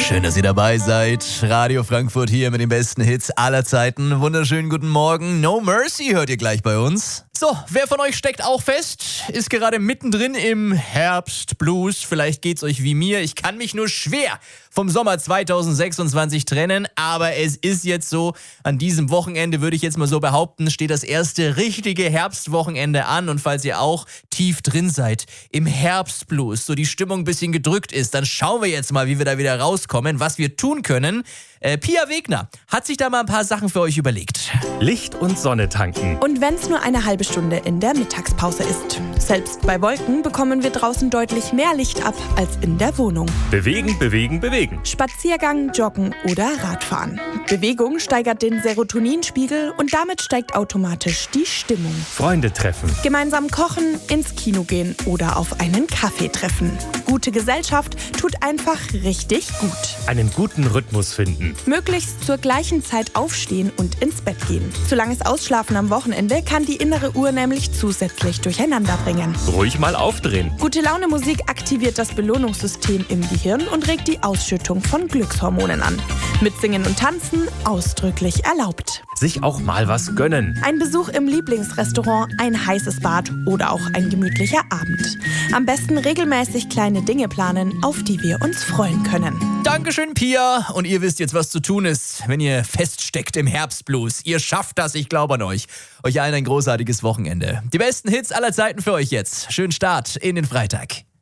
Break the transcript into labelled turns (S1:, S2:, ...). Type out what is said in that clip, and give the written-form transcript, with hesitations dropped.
S1: Schön, dass ihr dabei seid. Radio Frankfurt hier mit den besten Hits aller Zeiten. Wunderschönen guten Morgen. No Mercy hört ihr gleich bei uns. So, wer von euch steckt auch fest? Ist gerade mittendrin im Herbstblues. Vielleicht geht's euch wie mir. Ich kann mich nur schwer vom Sommer 2026 trennen, aber es ist jetzt so, an diesem Wochenende würde ich jetzt mal so behaupten, steht das erste richtige Herbstwochenende an, und falls ihr auch tief drin seid im Herbstblues, so die Stimmung ein bisschen gedrückt ist, dann schauen wir jetzt mal, wie wir da wieder rauskommen, was wir tun können. Pia Wegner hat sich da mal ein paar Sachen für euch überlegt.
S2: Licht und Sonne tanken.
S3: Und wenn es nur eine halbe Stunde in der Mittagspause ist. Selbst bei Wolken bekommen wir draußen deutlich mehr Licht ab als in der Wohnung.
S2: Bewegen, bewegen, bewegen.
S3: Spaziergang, Joggen oder Radfahren. Bewegung steigert den Serotoninspiegel und damit steigt automatisch die Stimmung.
S2: Freunde treffen.
S3: Gemeinsam kochen, ins Kino gehen oder auf einen Kaffee treffen. Gute Gesellschaft tut einfach richtig gut.
S2: Einen guten Rhythmus finden.
S3: Möglichst zur gleichen Zeit aufstehen und ins Bett gehen. Zu langes Ausschlafen am Wochenende kann die innere Uhr nämlich zusätzlich durcheinander bringen.
S2: Ruhig mal aufdrehen.
S3: Gute Laune Musik aktiviert das Belohnungssystem im Gehirn und regt die Ausschüttung von Glückshormonen an. Mitsingen und Tanzen ausdrücklich erlaubt.
S2: Sich auch mal was gönnen.
S3: Ein Besuch im Lieblingsrestaurant, ein heißes Bad oder auch ein gemütlicher Abend. Am besten regelmäßig kleine Dinge planen, auf die wir uns freuen können.
S1: Dankeschön, Pia. Und ihr wisst jetzt, was zu tun ist, wenn ihr feststeckt im Herbstblues. Ihr schafft das, ich glaube an euch. Euch allen ein großartiges Wochenende. Die besten Hits aller Zeiten für euch jetzt. Schönen Start in den Freitag.